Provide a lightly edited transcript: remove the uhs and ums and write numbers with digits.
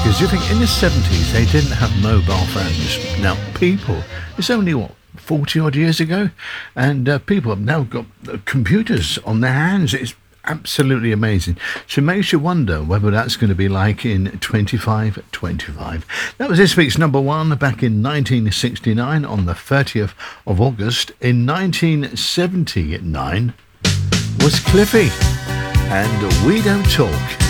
Because you think in the 70s they didn't have mobile phones. Now, people, it's only what, 40 odd years ago, and people have now got computers on their hands. It's absolutely amazing. So it makes you wonder whether that's going to be like in 2525. That was this week's number one back in 1969 on the 30th of August. In 1979 was Cliffy and We Don't Talk.